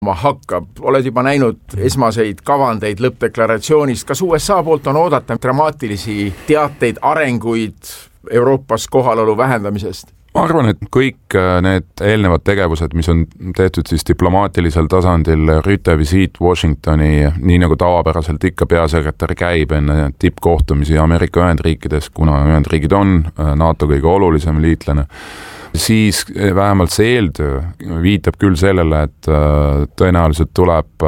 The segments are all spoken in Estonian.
hakkab. Oled juba näinud esmaseid kavandeid lõppdeklaratsioonist. Kas USA poolt on oodata dramaatilisi teateid, arenguid Euroopas kohalolu vähendamisest? Ma arvan, et kõik need eelnevad tegevused, mis on tehtud siis diplomaatilisel tasandil, Rüte visiit Washingtoni, nii nagu tavapäraselt ikka peasekretär käib enne tippkohtumisi Ameerika Ühendriikides, kuna Ühendriigid on NATO kõige olulisem liitlane, siis vähemalt see eeltöö viitab küll sellele, et tõenäoliselt tuleb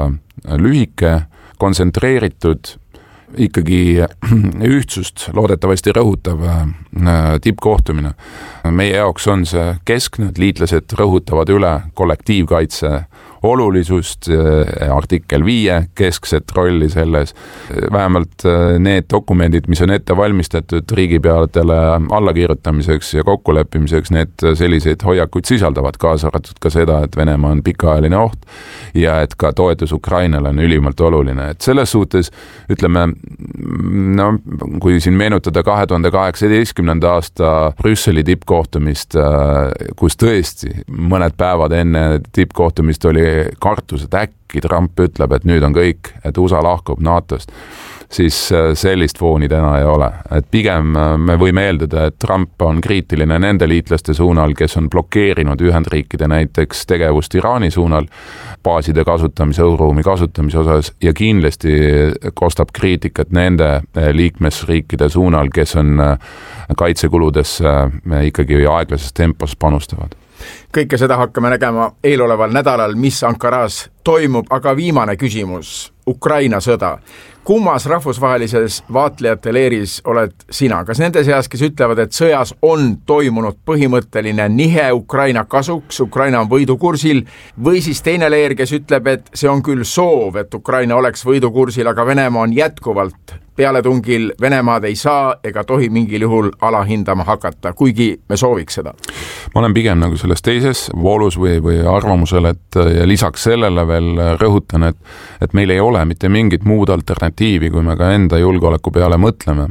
lühike, kontsentreeritud, ikkagi ühtsust loodetavasti rõhutav tippkohtumine. Meie jaoks on see keskne, et liitlased rõhutavad üle kollektiivkaitse olulisust, artikkel 5 keskset rolli selles. Vähemalt need dokumendid, mis on ette valmistatud riigipeadele allakirjutamiseks ja kokkuleppimiseks, need selliseid hoiakuid sisaldavad, kaasa arvatud ka seda, et Venemaa on pikaajaline oht ja et ka toetus Ukrainale on ülimalt oluline. Et selles suhtes, ütleme, no, kui siin meenutada 2018. aasta Brüsseli tippkohtumist, kus tõesti mõned päevad enne tippkohtumist oli kartus, et äkki Trump ütleb, et nüüd on kõik, et USA lahkub NATO-st, siis sellist fooni täna ei ole. Et pigem me võime eeldada, et Trump on kriitiline nende liitlaste suunal, kes on blokeerinud Ühendriikide näiteks tegevust Iraani suunal, baaside kasutamise, õhuruumi kasutamise osas ja kindlasti kostab kriitikat nende liikmesriikide suunal, kes on kaitsekuludesse ikkagi aeglases tempos panustavad. Kõike seda hakkame nägema eeloleval nädalal, mis Ankaras toimub, aga viimane küsimus, Ukraina sõda. Kummas rahvusvahelises vaatlejate leeris oled sina? Kas nende seas, kes ütlevad, et sõjas on toimunud põhimõtteline nihe Ukraina kasuks, Ukraina on võidukursil, või siis teine leer, kes ütleb, et see on küll soov, et Ukraina oleks võidukursil, aga Venemaa on jätkuvalt pealetungil, Venemaad ei saa ega tohi mingil juhul alahindama hakata, kuigi me sooviks seda? Ma olen pigem nagu selles teises voolus või arvamusel, et ja lisaks sellele veel rõhutan, et meil ei ole mitte mingit muud alternatiivi, kui me ka enda julgeoleku peale mõtleme,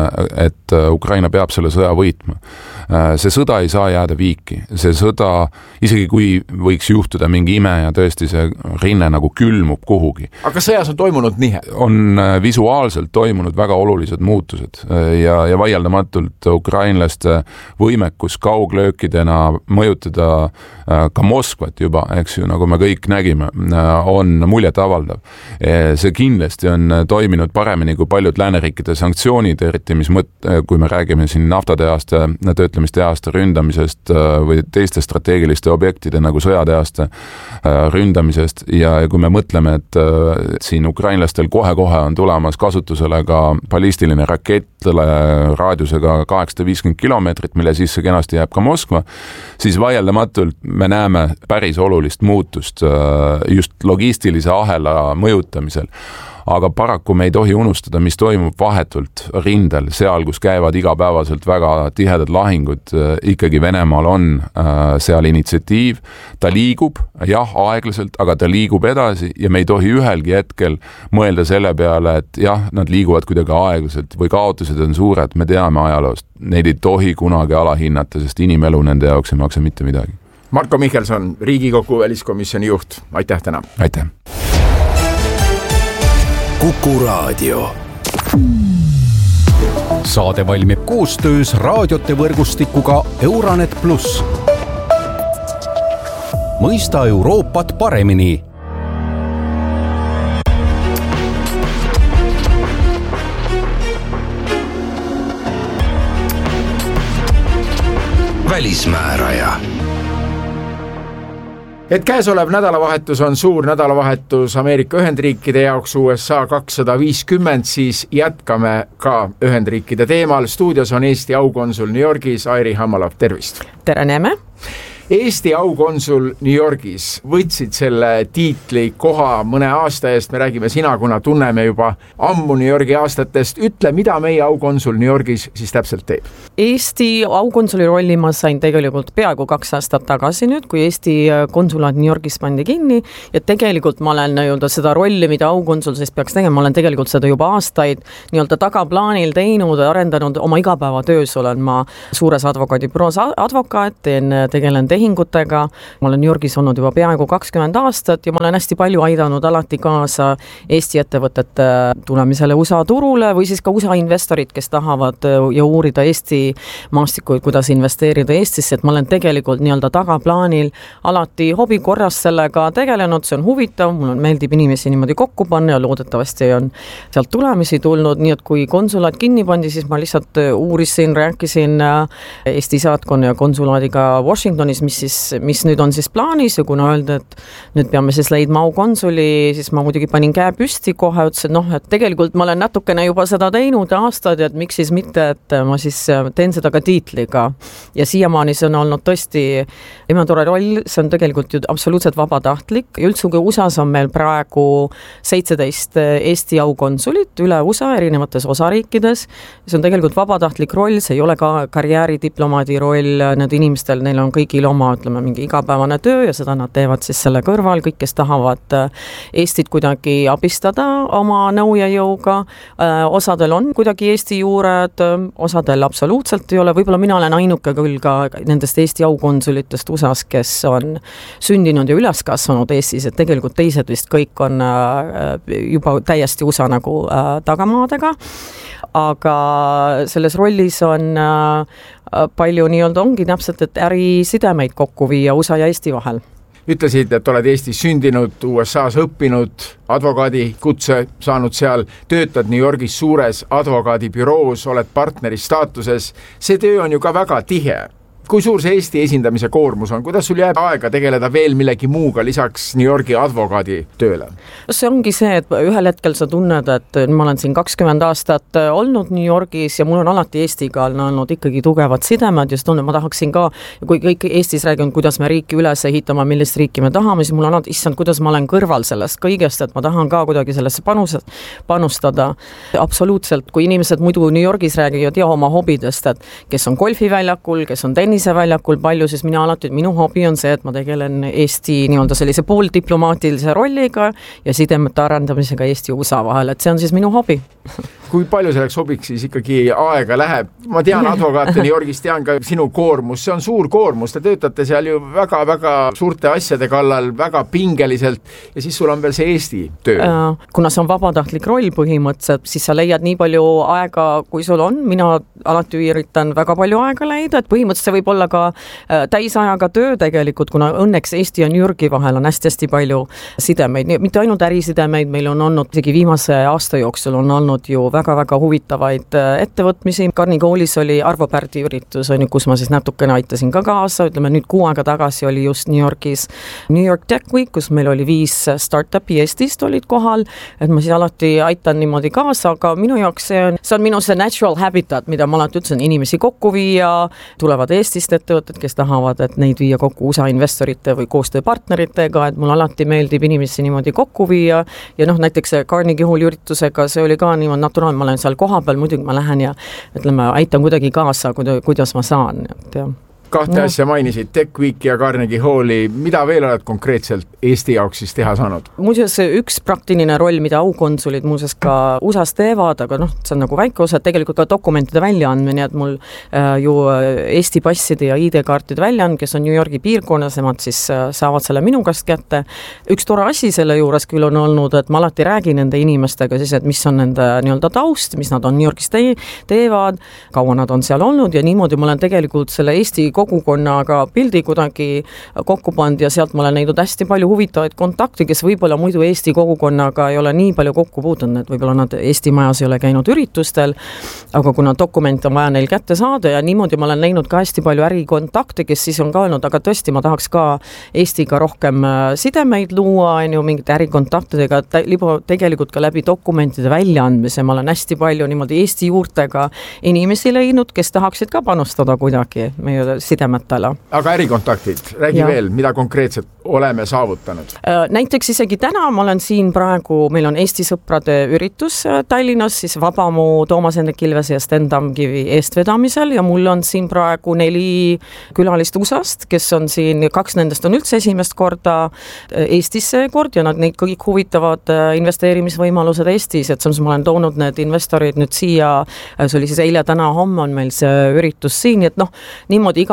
et Ukraina peab selle sõja võitma. See sõda ei saa jääda viiki. See sõda, isegi kui võiks juhtuda mingi ime ja tõesti see rinne nagu külmub kuhugi. Aga sõjas on toimunud nihe? On visuaalselt toimunud väga olulised muutused ja vaieldamatult ukrainlaste võimekus kauglöökidena mõjutada ka Moskvat juba, eks ju, nagu me kõik nägime, on muljetavaldav. See kindlasti on toiminud paremini kui paljud lääneriikide sanktsioonid, eriti kui me räägime siin naftatehaste, töötlemistehaste ründamisest või teiste strateegiliste objektide nagu sõjatehaste ründamisest ja kui me mõtleme, et siin ukrainlastel kohe-kohe on tulemas kasutusele ka ballistiline rakett raadiusega 850 kilomeetrit, mille sisse kenasti jääb ka Moskva, siis vaieldamatult me näeme päris olulist muutust just logistilise ahela mõjutamisel. Aga paraku me ei tohi unustada, mis toimub vahetult rindel, seal, kus käivad igapäevaselt väga tihedad lahingud. Ikkagi Venemaal on seal initsiatiiv, ta liigub, jah, aeglaselt, aga ta liigub edasi ja me ei tohi ühelgi hetkel mõelda selle peale, et jah, nad liiguvad kuidagi aeglaselt või kaotused on suured, me teame ajaloost, neid ei tohi kunagi alahinnata, sest inimelu nende jaoks ei maksa mitte midagi. Marko Michelson, Riigikogu väliskomisjoni juht, aitäh täna! Aitäh! Kuku Raadio. Saade valmib koostöös raadiote võrgustikuga Euronet Plus. Mõista Euroopat paremini. Välismääraja. Et käesolev nädalavahetus on suur nädalavahetus Ameerika Ühendriikide jaoks USA 250, siis jätkame ka Ühendriikide teemal. Stuudios on Eesti aukonsul New Yorgis, Airi Hammalov, tervist! Tere näeme! Eesti aukonsul New Yorgis võtsid selle tiitli koha mõne aasta eest, me räägime sina, kuna tunneme juba ammu New Yorgi aastatest. Ütle, mida meie aukonsul New Yorgis siis täpselt teeb? Eesti aukonsuli rolli ma sain tegelikult peaaegu 2 aastat tagasi nüüd, kui Eesti konsulaat New Yorgis pandi kinni ja tegelikult ma olen seda rolli, mida aukonsul siis peaks tegema, ma olen tegelikult seda juba aastaid tagaplaanil teinud ja arendanud oma igapäevatöös, olen ma suures advokaadibüroos advokaat, tegelen tehingutega, ma olen New Yorgis olnud juba peaaegu 20 aastat ja ma olen hästi palju aidanud alati kaasa Eesti ettevõtete tulemisele USA turule või siis ka USA investorid, kes tahavad ja uurida Eesti maastikuid, kuidas investeerida Eestisse, et ma olen tegelikult nii-öelda tagaplaanil alati hobi korras sellega tegelenud, see on huvitav, mul meeldib inimesi niimoodi kokku panna ja loodetavasti on sealt tulemisi tulnud, nii et kui konsulaat kinni pandi, siis ma lihtsalt uurisin, rääkisin Eesti saatkonna ja konsulaadiga Washingtonis, mis nüüd on siis plaanis ja kuna öelda, et nüüd peame siis leidma aukonsuli, siis ma muidugi panin käe püsti kohe, ütlesin, et tegelikult ma olen natukene juba seda teinud aastaid, et miks siis mitte, et ma siis teen seda ka tiitliga. Ja siiamaani see on olnud tõesti imetore roll, see on tegelikult ju absoluutselt vabatahtlik. Üldsegi USAs on meil praegu 17 Eesti aukonsulit üle USA erinevates osariikides. See on tegelikult vabatahtlik roll, see ei ole ka karjääridiplomaadi roll, need inimestel, neil on kõigil oma, ütleme, mingi igapäevane töö ja seda nad teevad siis selle kõrval, kõik, kes tahavad Eestit kuidagi abistada oma nõu ja jõuga. Osadel on kuidagi Eesti juured, osadel absoluutselt ei ole, võib-olla mina olen ainuke küll ka nendest Eesti aukonsulitest USAs, kes on sündinud ja üles kasvanud Eestis, et tegelikult teised vist kõik on juba täiesti USA nagu tagamaadega. Aga selles rollis on palju nii-öelda ongi täpselt, et ärisidemeid kokku viia USA ja Eesti vahel. Ütlesid, et oled Eestis sündinud, USAs õppinud, advokaadi kutse saanud seal, töötad New Yorgis suures advokaadibüroos, oled partneri staatuses. See töö on ju ka väga tihe. Kui suur see Eesti esindamise koormus on? Kuidas sul jääb aega tegeleda veel millegi muuga lisaks New Yorgi advokaadi tööle? See ongi see, et ühel hetkel sa tunned, et ma olen siin 20 aastat olnud New Yorgis ja mul on alati Eestiga olnud ikkagi tugevad sidemed ja ma tahaksin ka, kui kõik Eestis rääginud, kuidas me riiki üles ehitama, millist riiki me tahame, siis mul on alati, issand, kuidas ma olen kõrval sellest kõigest, et ma tahan ka kuidagi sellesse panustada. Absoluutselt, kui inimesed muidu New Yorgis räägivad ja oma hobidest, et kes on golfiväljakul, kes on tenniseväljakul palju, siis minu hobi on see, et ma tegelen Eesti nii-öelda sellise pooldiplomaatilise rolliga ja sidemete arendamisega Eesti USA vahel, et see on siis minu hobi. Kui palju selleks hobiks siis ikkagi aega läheb? Ma tean advokaate New Yorgis, tean ka sinu koormus, see on suur koormus, te töötate seal ju väga-väga suurte asjade kallal, väga pingeliselt ja siis sul on veel see Eesti töö. Kuna see on vabatahtlik roll põhimõtteliselt, siis sa leiad nii palju aega, kui sul on, mina alati üritan väga palju aega leida, et põhimõtteliselt see võib olla ka täisajaga töö tegelikult, kuna õnneks Eesti ja New Yorgi vahel on hästi palju sidemeid, mitte ainult ärisidemeid, meil on olnud isegi viimase aasta jooksul on olnud ju väga-väga huvitavaid ettevõtmisi. Carnegie Hallis oli Arvo Pärdi üritus, kus ma siis natukene aitasin ka kaasa, ütleme nüüd 6 aega tagasi oli just New Yorgis New York Tech Week, kus meil oli 5 startupi Eestist olid kohal, et ma siis alati aitan niimoodi kaasa, aga minu jaoks see on minu see natural habitat, mida ma alati ütlesin, inimesi kokku viia, tulevad Eestist ettevõtted, kes tahavad, et neid viia kokku USA investorite või koostööpartneritega, et mul alati meeldib inimesi niimoodi kokku viia ja näiteks Carnegie Halli üritusega, see oli ka niimoodi naturaalne, ma olen seal kohapeal, muidugi ma lähen ja ütleme, aitan kuidagi kaasa, kuidas ma saan, et jah. Kahte asja mainisid, Tech Week ja Carnegie Halli, mida veel oled konkreetselt Eesti jaoks siis teha saanud? Muuseas, üks praktiline roll, mida aukonsulid muuseas ka USAs teevad, aga see on nagu väike osa, tegelikult ka dokumentide väljaandmine, et mul ju Eesti passide ja ID-kaartide väljaand, kes on New Yorgi piirkonnas, nemad siis saavad selle minu käest kätte. Üks tore asi selle juures küll on olnud, et ma alati räägin nende inimestega siis, et mis on nende nii-öelda taust, mis nad on New Yorgis teevad, kaua nad on seal olnud ja niimoodi ma olen tegelikult selle Eesti kogukonnaga pildi kuidagi kokku pand ja sealt ma olen näinud hästi palju huvitavaid kontakte, kes võib-olla muidu Eesti kogukonnaga ei ole nii palju kokku puutunud, et võib-olla nad Eesti majas ei ole käinud üritustel, aga kuna dokument on vaja neil kätte saada ja niimoodi ma olen näinud ka hästi palju ärikontakte, kes siis on ka öelnud, aga tõesti ma tahaks ka Eestiga rohkem sidemeid luua, mingite ärikontaktidega, tegelikult ka läbi dokumentide väljaandmise ma olen hästi palju niimoodi Eesti juurtega inimesi leidnud, kes tahaksid ka panustada kuidagi meie sidemetele. Aga ärikontaktid, räägi veel, mida konkreetselt oleme saavutanud? Näiteks isegi täna ma olen siin praegu, meil on Eesti sõprade üritus Tallinnas, siis Vabamu Toomas Hendrik Ilvese ja Sten Tamkivi eestvedamisel ja mul on siin praegu 4 külalist USAst, kes on siin, 2 nendest on üldse esimest korda Eestisse kord ja neid kõik huvitavad investeerimisvõimalused Eestis, et ma olen toonud need investorid nüüd siia, see oli siis eile, täna, homme on meil see üritus siin, et niimoodi iga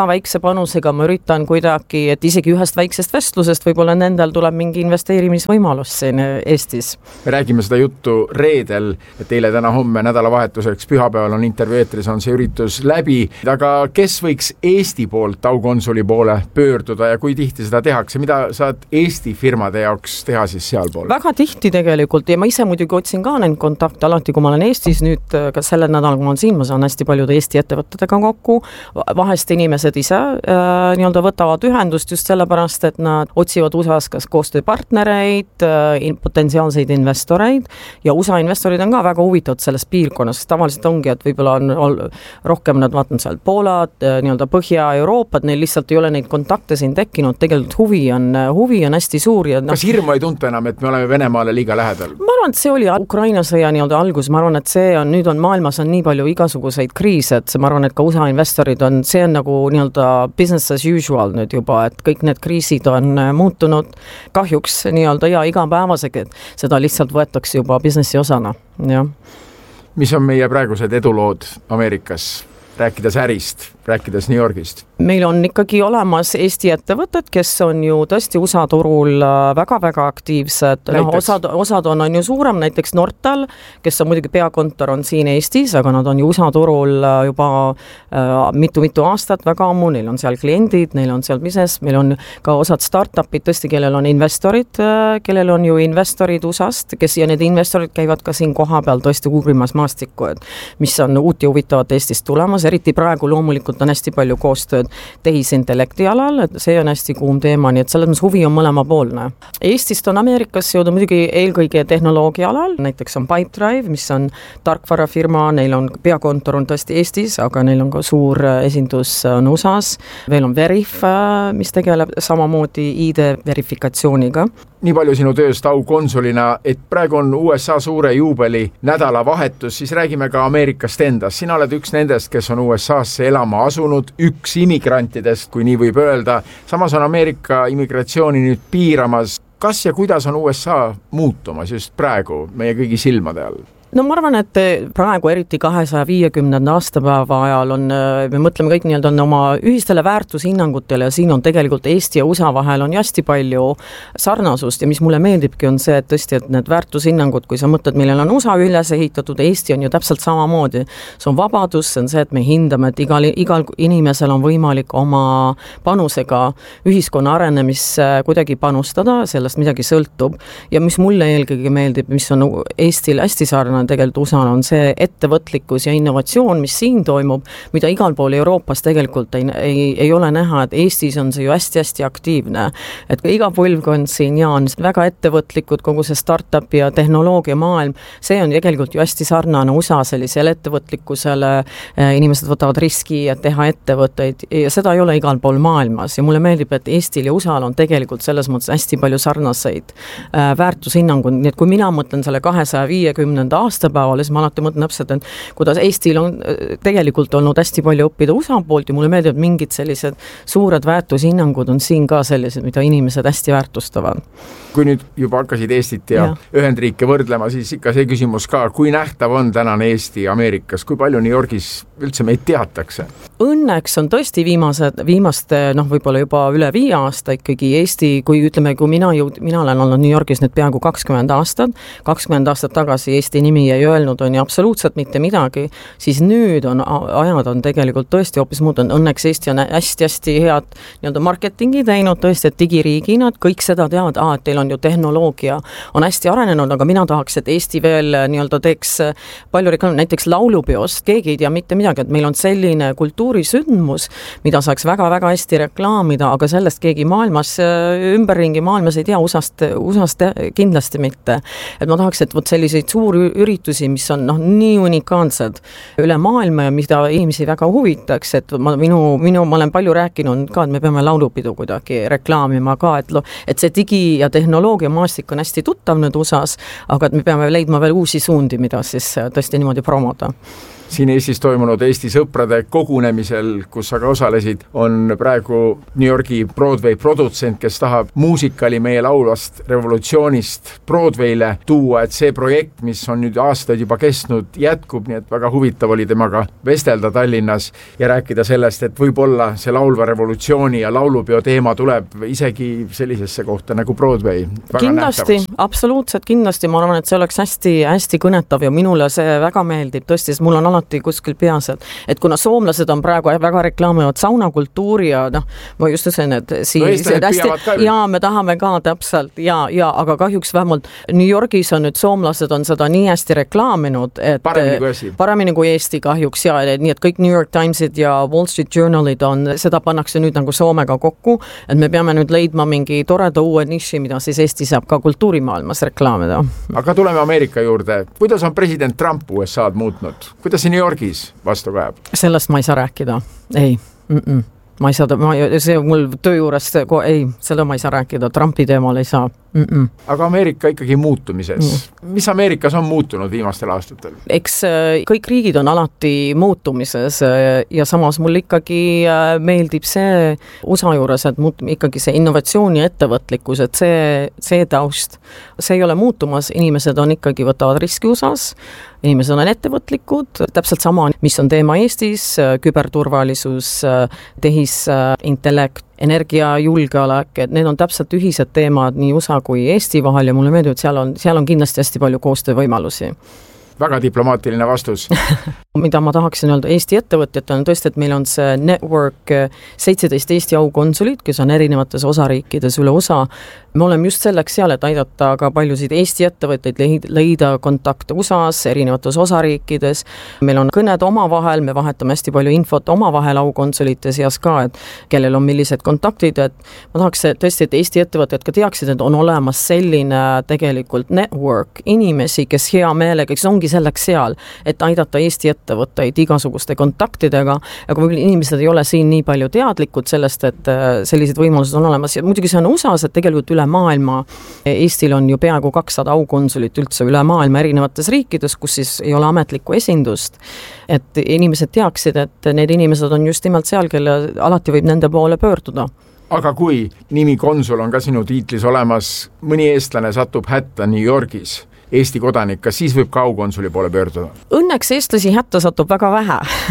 väikse panusega ma üritan kuidagi, et isegi ühest väiksest vestlusest võib-olla nendel tuleb mingi investeerimisvõimalus siin Eestis. Me räägime seda juttu reedel, et eile, täna, homme, nädalavahetuseks, pühapäeval on intervjuu eetris, on see üritus läbi, aga kes võiks Eesti poolt aukonsuli poole pöörduda ja kui tihti seda tehakse, mida saad Eesti firmade jaoks teha siis sealpool? Väga tihti tegelikult ja ma ise muidugi otsin ka neid kontakte alati, kui ma olen Eestis, nüüd ka sellel nädalal, kui ma olen siin, ma saan hästi paljude Eesti ettevõtetega kokku, vahest inimesed ise nii-öelda võtavad ühendust just sellepärast, et nad otsivad USA-s kas koostööpartnereid, potentsiaalseid investoreid ja USA investorid on ka väga huvitatud selles piirkonnas, sest tavaliselt ongi, et võib-olla on rohkem nad vaatan seal Poolad, nii-öelda Põhja-Euroopad, neil lihtsalt ei ole neid kontakte siin tekkinud, tegelikult huvi on hästi suur. Ja kas hirmu ei tunta enam, et me oleme Venemaale liiga lähedal? Ma arvan, et see oli Ukraina sõja nii-öelda algus, ma arvan, et nüüd on maailmas on nii palju igasuguseid kriise, et ma arvan, et ka USA investorid see on nagu nii-öelda business as usual nüüd juba, et kõik need kriisid on muutunud kahjuks nii-öelda ja igapäevasega, et seda lihtsalt võetakse juba businessi osana, jah. Mis on meie praegused edulood Ameerikas, rääkides ärist, rääkides New Yorgist? Meil on ikkagi olemas Eesti ettevõtted, kes on ju tõesti USA turul väga-väga aktiivsed. Osad on ju suurem, näiteks Nortal, kes on muidugi peakontor on siin Eestis, aga nad on ju USA turul juba mitu aastat väga ammu, neil on seal kliendid, neil on seal business, meil on ka osad startupid tõesti, kellel on investorid USA-st, ja need investorid käivad ka siin koha peal tõesti uurimas maastikku, et mis on uut ja huvitavat Eestist tulemas, eriti praegu loomulikult on hästi palju koostööd tehisintellekti alal, et see on hästi kuum teema, nii et selles mõttes huvi on mõlemapoolne. Eestist on Ameerikas jõuda muidugi eelkõige tehnoloogia alal, näiteks on Pipedrive, mis on tarkvarafirma, neil on peakontor on tõesti Eestis, aga neil on ka suur esindus on USA-s, veel on Verif, mis tegeleb samamoodi ID verifikatsiooniga. Nii palju sinu tööst aukonsulina, et praegu on USA suure juubeli nädalavahetus, siis räägime ka Ameerikast endast. Sina oled üks nendest, kes on USA-sse elama asunud, üks immigrantidest, kui nii võib öelda. Samas on Ameerika immigratsiooni nüüd piiramas. Kas ja kuidas on USA muutumas just praegu meie kõigi silmade all? No ma arvan, et praegu eriti 250. aastapäeva ajal me mõtleme kõik nii-öelda oma ühistele väärtushinnangutele ja siin on tegelikult Eesti ja USA vahel on hästi palju sarnasust ja mis mulle meeldibki on see, et tõesti, et need väärtushinnangud, kui sa mõtled, millel on USA üles ehitatud, Eesti on ju täpselt samamoodi. See on vabadus, see on see, et me hindame, et igal inimesel on võimalik oma panusega ühiskonna arenemisse kuidagi panustada, sellest midagi sõltub ja mis mulle eelkõige meeldib, mis on Eestil hästi sarnane, tegelikult USA-l on see ettevõtlikkus ja innovatsioon, mis siin toimub, mida igal pool Euroopas tegelikult ei ole näha, et Eestis on see ju hästi-hästi aktiivne. Et iga põlvkond siin ja on väga ettevõtlikud, kogu see startup ja tehnoloogia maailm, see on tegelikult ju hästi sarnane USA sellisele ettevõtlikkusele, inimesed võtavad riski ja teha ettevõtteid ja seda ei ole igal pool maailmas ja mulle meeldib, et Eestil ja USA-l on tegelikult selles mõttes hästi palju sarnaseid väärtushinnangud, nii et kui mina mõtlen selle 250. aastapäeval, siis ma alati mõtlen täpselt, et kuidas Eestil on tegelikult olnud hästi palju õppida USA poolt ja mulle meeldib, et mingid sellised suured väärtushinnangud on siin ka sellised, mida inimesed hästi väärtustavad. Kui nüüd juba hakkasid Eestit ja Ühendriike võrdlema, siis ikka see küsimus ka, kui nähtav on tänane Eesti Ameerikas, kui palju New Yorgis üldse meid teatakse? Õnneks on tõesti viimaste, võib-olla juba üle 5 aasta ikkagi Eesti, kui ütleme, kui mina olen olnud New Yorgis nüüd peaaegu 20 aastat tagasi Eesti nimi ei öelnud, on ju absoluutselt mitte midagi, siis nüüd ajad on tegelikult tõesti hoopis muutunud. Õnneks Eesti on hästi-hästi head nii-öelda marketingi teinud, tõesti, et digiriigina, kõik seda teavad, et teil on ju tehnoloogia, on hästi arenenud, aga mina tahaks, et Eesti veel nii-öelda teeks palju reklaami, näiteks laulupeost, keegi ei tea mitte midagi, et meil on selline kultuurisündmus, mida saaks väga-väga hästi reklaamida, aga sellest keegi maailmas, ümberringi maailmas ei tea, USA-st kindlasti mitte. Et ma tahaks, et selliseid suuri üritusi, mis on nii unikaalsed üle maailma ja mida inimesi väga huvitaks, et ma olen palju rääkinud ka, et me peame laulupidu kuidagi reklaamima ka, et see digi- ja tehnoloogia maastik on hästi tuttav nüüd USA-s, aga et me peame leidma veel uusi suundi, mida siis tõesti niimoodi promoda. siin Eestis toimunud Eesti sõprade kogunemisel, kus sa ka osalesid, on praegu New Yorgi Broadway produtsent, kes tahab muusikali meie laulvast revolutsioonist Broadwayle tuua, et see projekt, mis on nüüd aastaid juba kestnud, jätkub, nii et väga huvitav oli temaga vestelda Tallinnas ja rääkida sellest, et võib-olla see laulva revolutsiooni ja laulupeo teema tuleb isegi sellisesse kohta nagu Broadway. Kindlasti, absoluutselt kindlasti, ma arvan, et see oleks hästi kõnetav ja minule see väga meeldib, tõesti, sest mul on alati kuskil peas, et kuna soomlased on praegu väga reklaamivad saunakultuuri ja ma just ütlesin, et me tahame ka täpselt ja aga kahjuks vähemalt New Yorgis on nüüd soomlased on seda nii hästi reklaaminud, et paremini kui Eesti kahjuks ja nii, et kõik New York Timesid ja Wall Street Journalid seda pannakse nüüd nagu Soomega kokku, et me peame nüüd leidma mingi toreda uue niši, mida siis Eesti saab ka kultuurimaailmas reklaamida. Aga tuleme Ameerika juurde. Kuidas on president Trump USA'd muutnud? Kuidas New Yorgis vastu kajab? Sellest ma ei saa rääkida. Ei. Ma ei saa, see mul töö juures, seda ma ei saa rääkida. Trumpi teemal ei saa. Aga Ameerika ikkagi muutumises. Mis Ameerikas on muutunud viimastel aastatel? Eks kõik riigid on alati muutumises ja samas mul ikkagi meeldib see USA juures, et ikkagi see innovatsioon ja ettevõtlikkus, et see taust, see ei ole muutumas, inimesed on ikkagi võtavad riski USAs, inimesed on ettevõtlikud, täpselt sama, mis on teema Eestis, küberturvalisus, tehisintellekt, energiajulgeolek, et need on täpselt ühised teemad nii USA kui Eesti vahel ja mulle meeldib, et seal on kindlasti hästi palju koostöövõimalusi. Väga diplomaatiline vastus. Mida ma tahaksin öelda Eesti ettevõtjatele on tõesti, et meil on see network 17 Eesti aukonsulit, kes on erinevates osariikides üle USA. Me oleme just selleks seal, et aidata ka paljusid Eesti ettevõtteid leida kontakte USAs, erinevates osariikides. Meil on kõned omavahel, me vahetame hästi palju infot omavahel aukonsulite seas ka, et kellel on millised kontaktid, et ma tahaks tõesti, et Eesti ettevõtted ka teaksid, et on olemas selline tegelikult network inimesi, kes hea meelega, kes ongi selleks seal, et aidata Eesti ettevõtteid igasuguste kontaktidega, aga võib-olla inimesed ei ole siin nii palju teadlikud sellest, et sellised võimalused on olemas ja muidugi see on USAs, et tegelikult üle maailma, Eestil on ju peaaegu 200 aukonsulit üldse üle maailma erinevates riikides, kus siis ei ole ametlikku esindust, et inimesed teaksid, et need inimesed on just nimelt seal, kelle alati võib nende poole pöörduda. Aga kui nimi konsul on ka sinu tiitlis olemas, mõni eestlane satub hätta New Yorgis, Eesti kodanik, kas siis võib ka aukonsuli poole pöörduda? Õnneks eestlasi hätta satub väga vähe,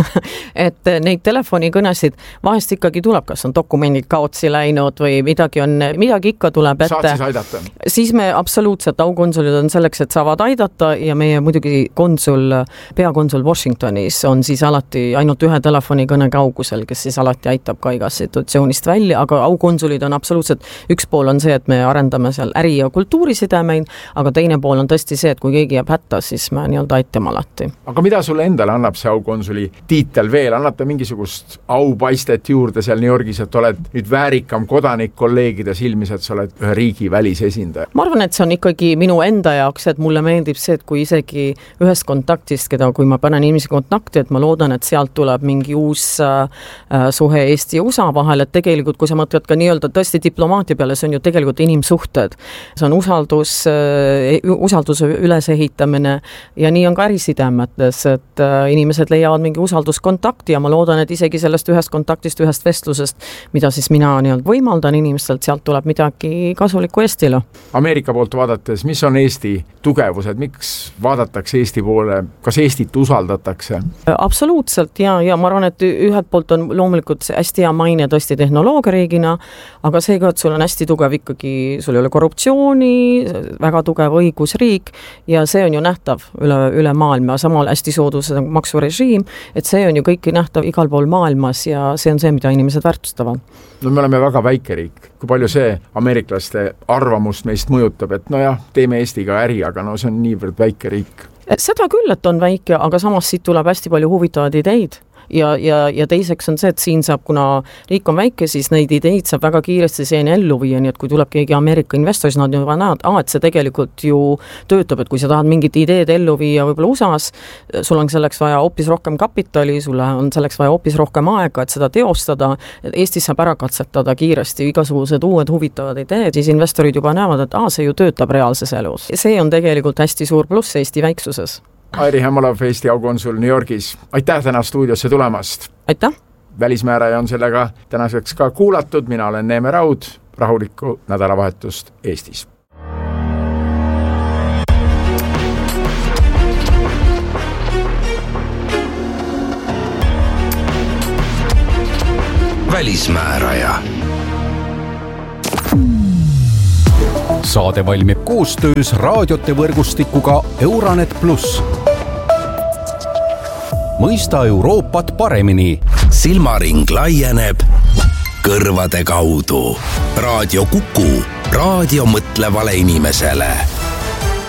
et neid telefonikõnesid vahest ikkagi tuleb, kas on dokumendid kaotsi läinud või midagi ikka tuleb ette. Saad siis aidata? Siis me absoluutselt, aukonsulid on selleks, et saavad aidata ja meie muidugi peakonsul Washingtonis on siis alati ainult ühe telefonikõne kaugusel, kes siis alati aitab ka igast situatsioonist välja, aga aukonsulid on absoluutselt, üks pool on see, et me arendame seal äri- ja kultuurisidemeid, aga teine pool on tõesti see, et kui keegi jääb hätta, siis me aitame alati. Aga mida sulle endale annab see aukonsuli tiitel veel? Annab ta mingisugust aupaistet juurde seal New Yorgis, et oled nüüd väärikam kodanik kolleegide silmis, et sa oled ühe riigi välisesindaja? Ma arvan, et see on ikkagi minu enda jaoks, et mulle meeldib see, et kui isegi ühest kontaktist, kui ma panen inimesi kontakti, et ma loodan, et sealt tuleb mingi uus suhe Eesti ja USA vahel, et tegelikult, kui sa mõtled ka nii-öelda tõesti diplomaatia peale, see on ju tegelikult inimsuhted. See on usalduse ülesehitamine ja nii on ka ärisidemetes, et inimesed leiavad mingi usalduskontakti ja ma loodan, et isegi sellest ühest kontaktist, ühest vestlusest, mida siis mina võimaldan inimestelt, sealt tuleb midagi kasulikku Eestile. Ameerika poolt vaadates, mis on Eesti tugevused, miks vaadatakse Eesti poole, kas Eestit usaldatakse? Absoluutselt ja ma arvan, et ühelt poolt on loomulikult hästi hea maine tõesti tehnoloogiariigina, aga see ka, et sul on hästi tugev ikkagi, sul ei ole korruptsiooni, väga tugev õigusriik ja see on ju nähtav üle maailma, samal hästi soodus maksurežiim, et see on ju kõik nähtav igal pool maailmas ja see on see, mida inimesed väärtustavad. No me oleme väga väike riik. Kui palju see ameeriklaste arvamust meist mõjutab, et nojah, teeme Eestiga äri, aga see on niivõrd väike riik? Seda küll, et on väike, aga samas siit tuleb hästi palju huvitavaid ideid. Ja teiseks on see, et siin saab, kuna riik on väike, siis neid ideid saab väga kiiresti seeni ellu viia, nii et kui tuleb keegi Ameerika investor, siis nad juba näevad, et see tegelikult ju töötab, et kui sa tahad mingit ideed ellu viia võib-olla USAs, sul on selleks vaja hoopis rohkem kapitali, sul on selleks vaja hoopis rohkem aega, et seda teostada, et Eestis saab ära katsetada kiiresti igasugused uued huvitavad ideed, siis investorid juba näevad, et see ju töötab reaalses elus. See on tegelikult hästi suur pluss Eesti väiksuses. Airi Hämolov, Eesti aukonsul New Yorgis. Aitäh täna stuudiosse tulemast. Aitäh. Välismääraja on sellega tänaseks ka kuulatud. Mina olen Neeme Raud. Rahulikku nädalavahetust Eestis. Välismääraja. Saade valmib koostöös raadiote võrgustikuga Euranet Plus. Mõista Euroopat paremini. Silmaring laieneb kõrvade kaudu. Raadio Kuku. Raadio mõtlevale inimesele.